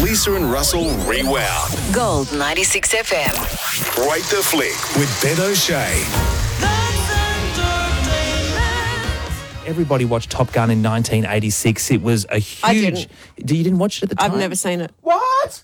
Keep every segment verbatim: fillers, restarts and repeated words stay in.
Lisa and Russell Rewound. Gold ninety-six F M. Rate the Flick with Ben O'Shea. Everybody watched Top Gun in nineteen eighty-six. It was a huge... I didn't. Do You didn't watch it at the time? I've never seen it. What?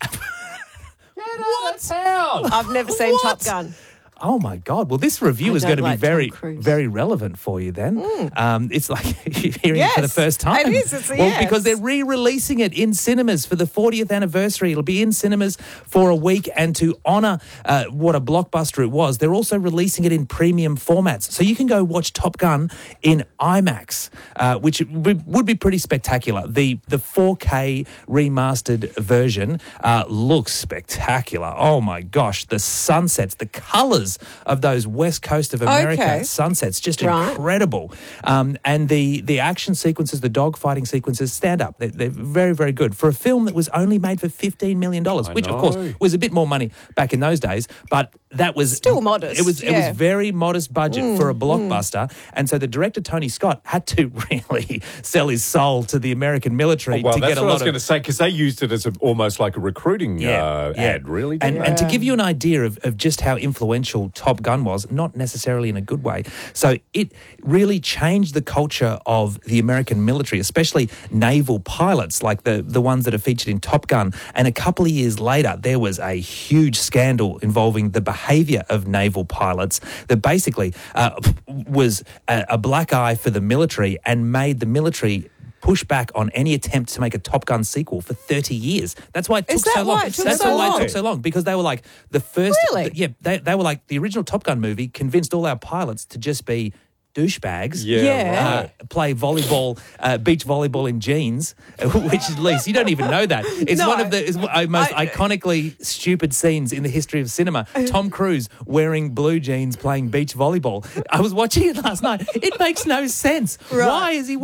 Get out of town. I've never seen What? Top Gun. Oh, my God. Well, this review I is going to don't be like very, Tom Cruise. very relevant for you then. Um, it's like hearing it for the Yes, first time. it is. It's- well, yes. because they're re-releasing it in cinemas for the fortieth anniversary. It'll be in cinemas for a week, and to honour uh, what a blockbuster it was, they're also releasing it in premium formats. So you can go watch Top Gun in IMAX, uh, which would would be pretty spectacular. The the four K remastered version uh, looks spectacular. Oh, my gosh. The sunsets, the colours of those West Coast of America Okay. sunsets, just Right. incredible. Um, and the the action sequences, the dogfighting sequences, stand up. They're, they're very, very good for a film that was only made for fifteen million dollars, which, of course, was a bit more money back in those days, but that was Still modest, It was it yeah. was very modest budget for a blockbuster, and so the director Tony Scott had to really sell his soul to the American military Well, to that's get a what I lot was going to of. say, because they used it as a, almost like a recruiting uh, ad, really. And, didn't they? and to give you an idea of, of just how influential Top Gun was, not necessarily in a good way. So it really changed the culture of the American military, especially naval pilots like the, the ones that are featured in Top Gun. And a couple of years later, there was a huge scandal involving the behaviour of naval pilots that basically uh, was a, a black eye for the military and made the military push back on any attempt to make a Top Gun sequel for thirty years. That's why it took Is that so long. why it took That's so why long? it took so long, because they were like the first. Really? Yeah, they, they were like the original Top Gun movie convinced all our pilots to just be douchebags. Yeah, Yeah. right. Uh, play volleyball, uh, beach volleyball in jeans, which at least you don't even know that. It's No. one of the it's one- uh, most I- iconically stupid scenes in the history of cinema. Tom Cruise wearing blue jeans playing beach volleyball. I was watching it last night. It makes no sense. Right. Why is he